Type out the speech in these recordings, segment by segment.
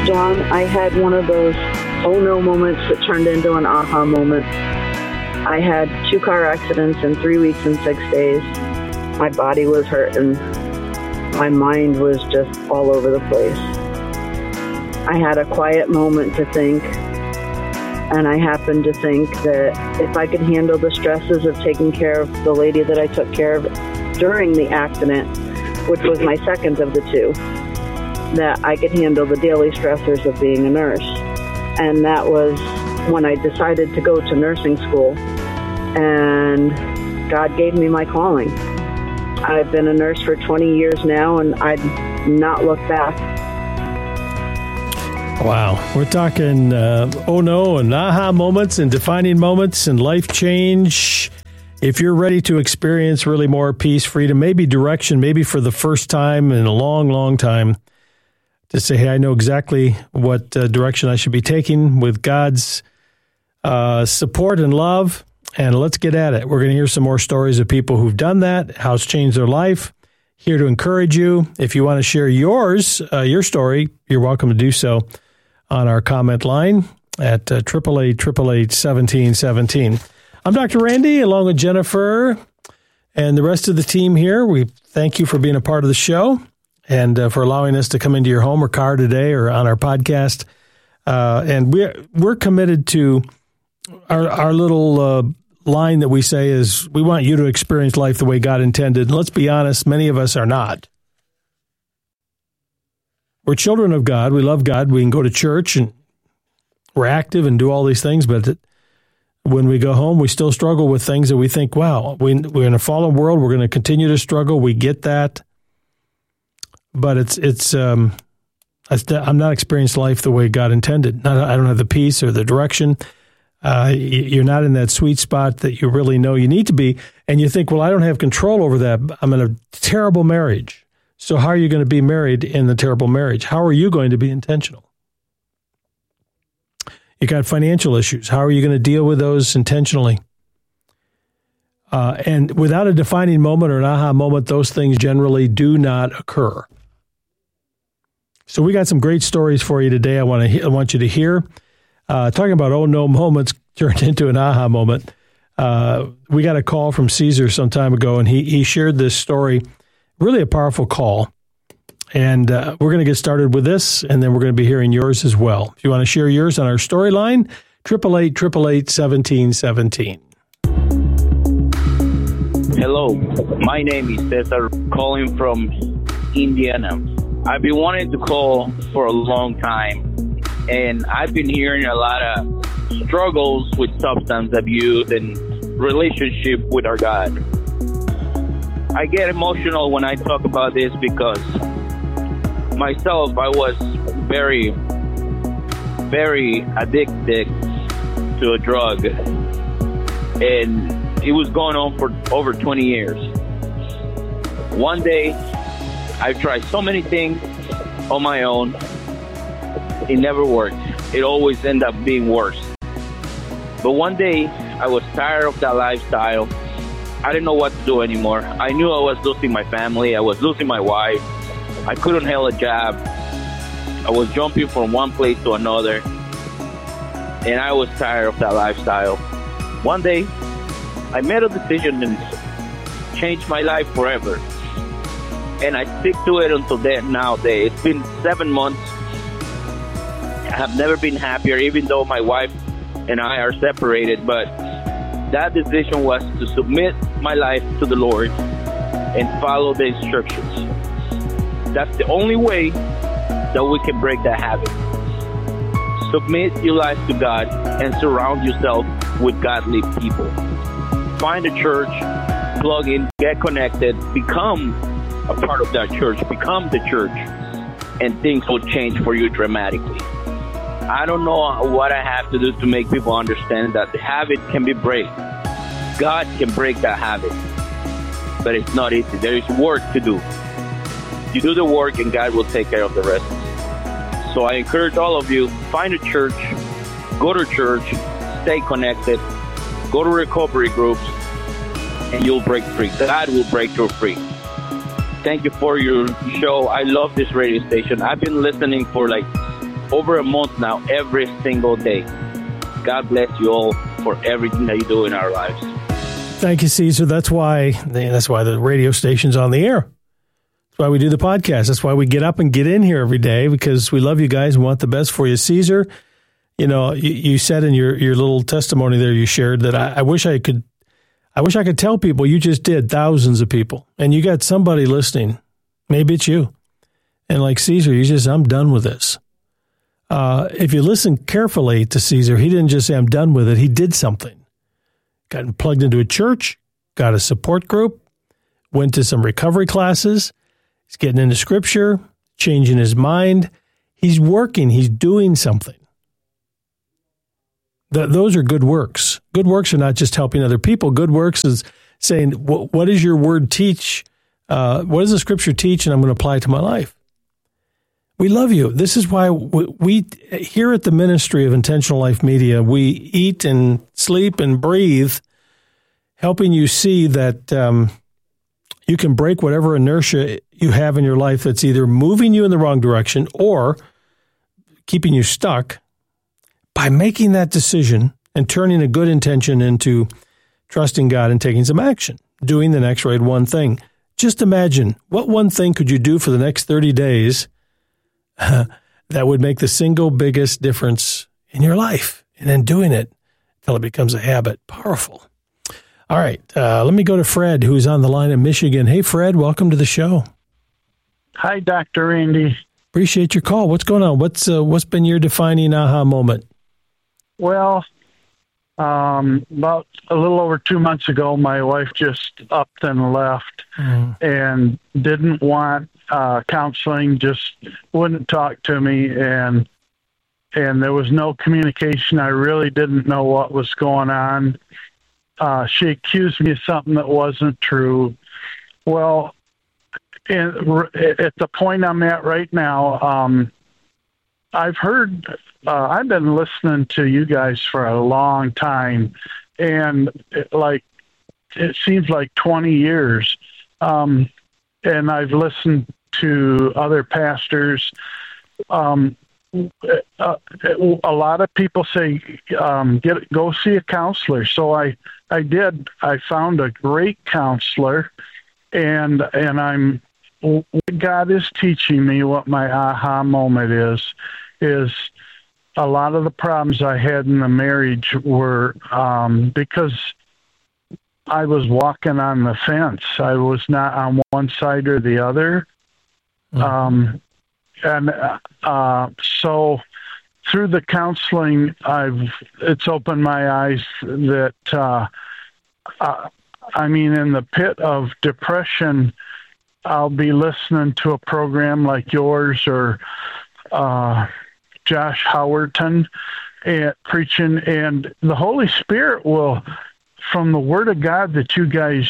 John, I had one of those oh no moments that turned into an aha moment. I had 2 car accidents in 3 weeks and 6 days. My body was hurting. My mind was just all over the place. I had a quiet moment to think, and I happened to think that if I could handle the stresses of taking care of the lady that I took care of during the accident, which was my second of the 2, that I could handle the daily stressors of being a nurse. And that was when I decided to go to nursing school, and God gave me my calling. I've been a nurse for 20 years now, and I'd not look back. Wow. We're talking oh no and aha moments and defining moments and life change. If you're ready to experience really more peace, freedom, maybe direction, maybe for the first time in a long, long time, to say, hey, I know exactly what direction I should be taking with God's support and love, and let's get at it. We're going to hear some more stories of people who've done that, how it's changed their life. Here to encourage you. If you want to share yours, your story, you're welcome to do so on our comment line at 888-888-1717. I'm Dr. Randy, along with Jennifer and the rest of the team here. We thank you for being a part of the show and for allowing us to come into your home or car today or on our podcast. And we're committed to our little line that we say is we want you to experience life the way God intended. And let's be honest, many of us are not. We're children of God. We love God. We can go to church and we're active and do all these things, but when we go home, we still struggle with things that we think, wow, we're in a fallen world. We're going to continue to struggle. We get that. But I'm not experiencing life the way God intended. I don't have the peace or the direction. You're not in that sweet spot that you really know you need to be. And you think, well, I don't have control over that. I'm in a terrible marriage. So how are you going to be married in the terrible marriage? How are you going to be intentional? You got financial issues. How are you going to deal with those intentionally? And without a defining moment or an aha moment, those things generally do not occur. So we got some great stories for you today. I want you to hear. Talking about oh no moments turned into an aha moment. We got a call from Caesar some time ago, and he shared this story. Really a powerful call. And we're going to get started with this, and then we're going to be hearing yours as well. If you want to share yours on our storyline, 888-888-1717. Hello, my name is Cesar, calling from Indiana. I've been wanting to call for a long time, and I've been hearing a lot of struggles with substance abuse and relationship with our God. I get emotional when I talk about this because myself, I was very, very addicted to a drug, and it was going on for over 20 years. One day, I tried so many things on my own. It never worked. It always ended up being worse. But one day, I was tired of that lifestyle. I didn't know what to do anymore. I knew I was losing my family. I was losing my wife. I couldn't hold a job. I was jumping from one place to another. And I was tired of that lifestyle. One day, I made a decision and changed my life forever. And I stick to it until nowadays. It's been 7 months. I have never been happier, even though my wife and I are separated. But that decision was to submit my life to the Lord and follow the instructions. That's the only way that we can break that habit. Submit your life to God and surround yourself with godly people. Find a church, plug in, get connected, become a part of that church, become the church, and things will change for you dramatically. I don't know what I have to do to make people understand that the habit can be break. God can break that habit, but it's not easy. There is work to do. You do the work and God will take care of the rest. So I encourage all of you, find a church, go to church, stay connected, go to recovery groups, and you'll break free. God will break you free. Thank you for your show. I love this radio station. I've been listening for like over a month now, every single day. God bless you all for everything that you do in our lives. Thank you, Caesar. That's why the radio station's on the air. That's why we do the podcast. That's why we get up and get in here every day, because we love you guys and want the best for you. Caesar, you said in your little testimony there you shared that I wish I could tell people. You just did, thousands of people, and you got somebody listening. Maybe it's you. And like Caesar, I'm done with this. If you listen carefully to Caesar, he didn't just say, I'm done with it. He did something. Got plugged into a church, got a support group, went to some recovery classes. He's getting into scripture, changing his mind. He's working. He's doing something. Those are good works. Good works are not just helping other people. Good works is saying, what does your word teach? What does the scripture teach? And I'm going to apply it to my life. We love you. This is why we here at the Ministry of Intentional Life Media, we eat and sleep and breathe, helping you see that you can break whatever inertia you have in your life that's either moving you in the wrong direction or keeping you stuck, by making that decision and turning a good intention into trusting God and taking some action, doing the next right one thing. Just imagine, what one thing could you do for the next 30 days that would make the single biggest difference in your life? And then doing it until it becomes a habit. Powerful. All right, let me go to Fred, who's on the line in Michigan. Hey, Fred, welcome to the show. Hi, Dr. Randy. Appreciate your call. What's going on? What's been your defining aha moment? Well, about a little over 2 months ago, my wife just upped and left and didn't want counseling, just wouldn't talk to me, and there was no communication. I really didn't know what was going on. She accused me of something that wasn't true. Well, at the point I'm at right now, I've been listening to you guys for a long time, and it seems like 20 years. And I've listened to other pastors. A lot of people say, go see a counselor. So I did. I found a great counselor, and what God is teaching me, what my aha moment is a lot of the problems I had in the marriage were because I was walking on the fence. I was not on one side or the other. So through the counseling, it's opened my eyes that, in the pit of depression, I'll be listening to a program like yours or Josh Howerton preaching, and the Holy Spirit will, from the Word of God that you guys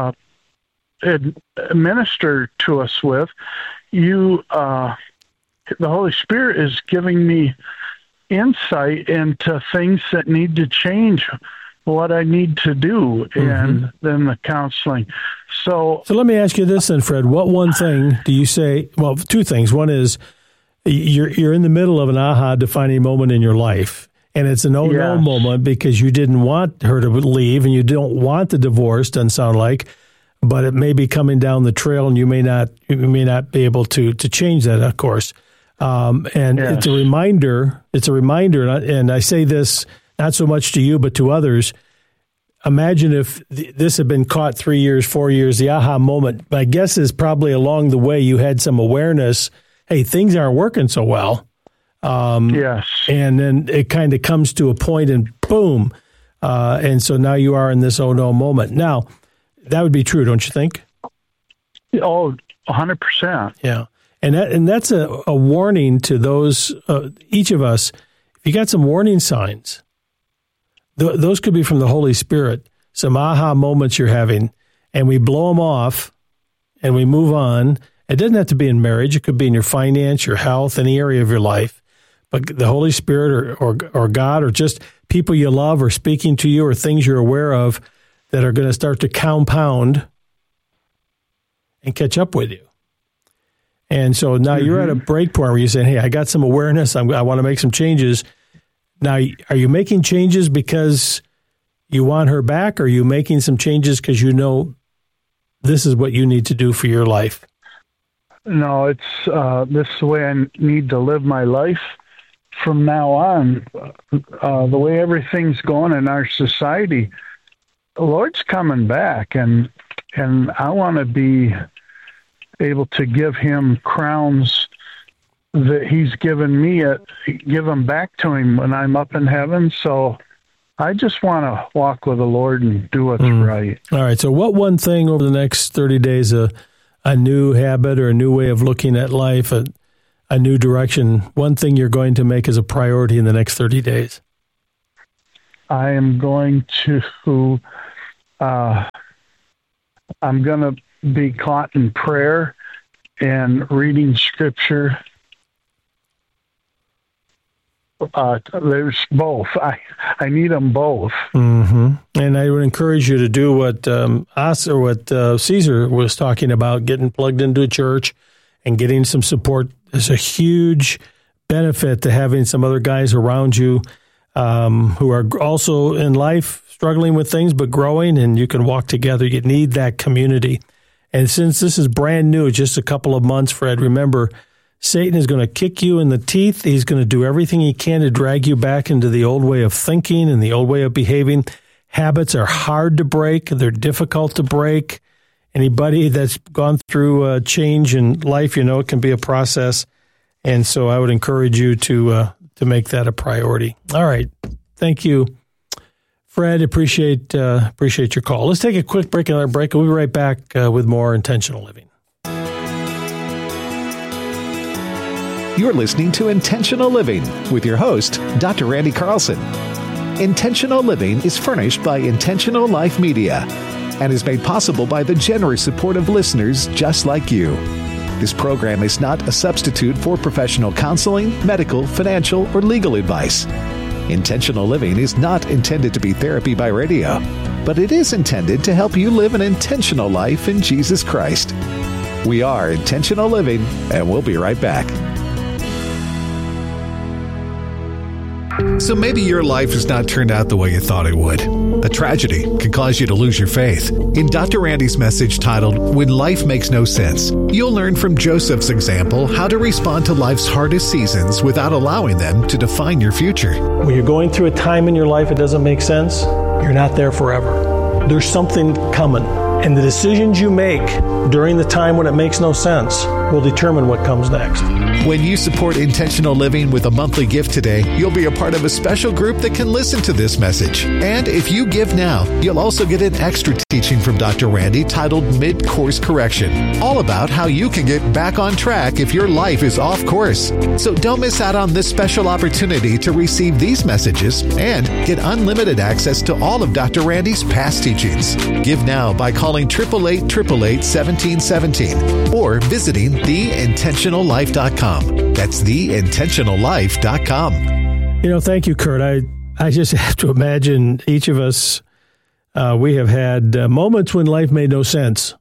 minister to us with, the Holy Spirit is giving me insight into things that need to change, what I need to do, and then the counseling. So let me ask you this then, Fred. What one thing do you say? Well, two things. One is you're in the middle of an aha defining moment in your life, and it's an no moment because you didn't want her to leave and you don't want the divorce, doesn't sound like, but it may be coming down the trail and you may not be able to change that, of course. It's a reminder, and I say this not so much to you, but to others. Imagine if this had been caught 3 years, 4 years, the aha moment. My guess is probably along the way you had some awareness, hey, things aren't working so well. Yes. And then it kind of comes to a point and boom. And so now you are in this oh no moment. Now, that would be true, don't you think? Oh, 100%. Yeah. And that's a warning to those, each of us. If you got some warning signs, those could be from the Holy Spirit, some aha moments you're having, and we blow them off and we move on. It doesn't have to be in marriage. It could be in your finance, your health, any area of your life. But the Holy Spirit or God or just people you love or speaking to you or things you're aware of that are going to start to compound and catch up with you. And so now you're at a break point where you're saying, hey, I got some awareness. I want to make some changes. Now, are you making changes because you want her back, or are you making some changes because you know this is what you need to do for your life? No, it's this is the way I need to live my life from now on. The way everything's going in our society, the Lord's coming back, and I want to be able to give him crowns that he's given me, give them back to him when I'm up in heaven. So I just want to walk with the Lord and do what's right. All right. So what one thing over the next 30 days, a new habit or a new way of looking at life, a new direction, one thing you're going to make as a priority in the next 30 days? I am going to, I'm going to be caught in prayer and reading scripture. There's both. I need them both. Mm-hmm. And I would encourage you to do what Caesar was talking about, getting plugged into a church and getting some support. There's a huge benefit to having some other guys around you who are also in life struggling with things but growing, and you can walk together. You need that community. And since this is brand new, just a couple of months, Fred, remember, Satan is going to kick you in the teeth. He's going to do everything he can to drag you back into the old way of thinking and the old way of behaving. Habits are hard to break. They're difficult to break. Anybody that's gone through change in life, you know it can be a process. And so I would encourage you to make that a priority. All right. Thank you, Fred. Appreciate your call. Let's take a quick break. Another break. We'll be right back with more Intentional Living. You're listening to Intentional Living with your host, Dr. Randy Carlson. Intentional Living is furnished by Intentional Life Media and is made possible by the generous support of listeners just like you. This program is not a substitute for professional counseling, medical, financial, or legal advice. Intentional Living is not intended to be therapy by radio, but it is intended to help you live an intentional life in Jesus Christ. We are Intentional Living, and we'll be right back. So maybe your life has not turned out the way you thought it would. A tragedy can cause you to lose your faith. In Dr. Randy's message titled, When Life Makes No Sense, you'll learn from Joseph's example how to respond to life's hardest seasons without allowing them to define your future. When you're going through a time in your life it doesn't make sense, you're not there forever. There's something coming. And the decisions you make during the time when it makes no sense will determine what comes next. When you support Intentional Living with a monthly gift today, you'll be a part of a special group that can listen to this message. And if you give now, you'll also get an extra teaching from Dr. Randy titled Mid-Course Correction, all about how you can get back on track if your life is off course. So don't miss out on this special opportunity to receive these messages and get unlimited access to all of Dr. Randy's past teachings. Give now by calling 888-888-1717 or visiting theintentionallife.com. That's theintentionallife.com. Thank you, Kurt. I just have to imagine each of us, we have had moments when life made no sense.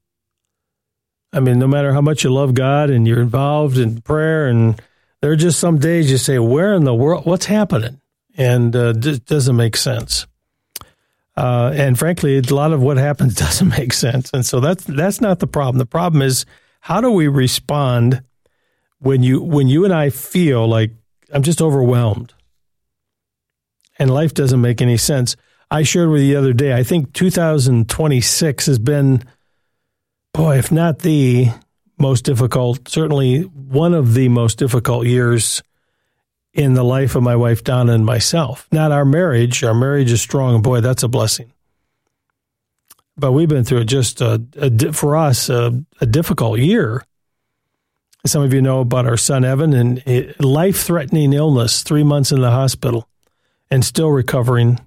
I mean, no matter how much you love God and you're involved in prayer, and there are just some days you say, where in the world, what's happening? And it doesn't make sense. And frankly, a lot of what happens doesn't make sense. And so that's not the problem. The problem is, how do we respond when you and I feel like I'm just overwhelmed and life doesn't make any sense? I shared with you the other day, I think 2026 has been, if not the most difficult, certainly one of the most difficult years in the life of my wife, Donna, and myself. Not our marriage. Our marriage is strong, and boy, that's a blessing. But we've been through just, for us, a difficult year. Some of you know about our son, Evan, and life-threatening illness, 3 months in the hospital, and still recovering.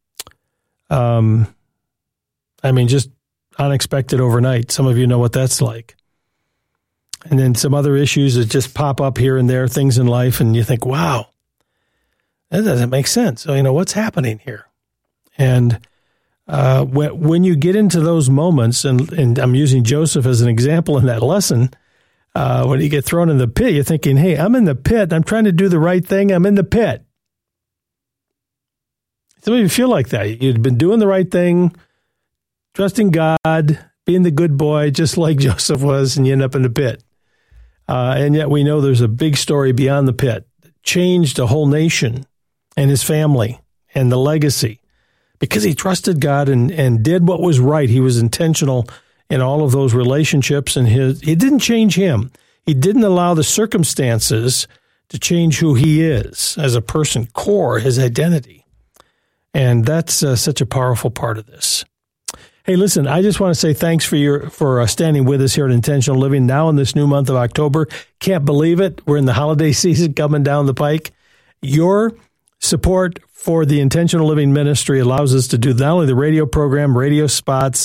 Just unexpected overnight. Some of you know what that's like. And then some other issues that just pop up here and there, things in life, and you think, wow, that doesn't make sense. So, what's happening here? And when you get into those moments, and I'm using Joseph as an example in that lesson, When you get thrown in the pit, you're thinking, hey, I'm in the pit. I'm trying to do the right thing. I'm in the pit. Some of you feel like that. You've been doing the right thing, trusting God, being the good boy, just like Joseph was, and you end up in the pit. And yet we know there's a big story beyond the pit that changed a whole nation and his family and the legacy because he trusted God and did what was right. He was intentional in all of those relationships, and it didn't change him. He didn't allow the circumstances to change who he is as a person, core, his identity. And that's such a powerful part of this. Hey, listen, I just want to say thanks for standing with us here at Intentional Living now in this new month of October. Can't believe it. We're in the holiday season coming down the pike. Your support for the Intentional Living Ministry allows us to do not only the radio program, radio spots,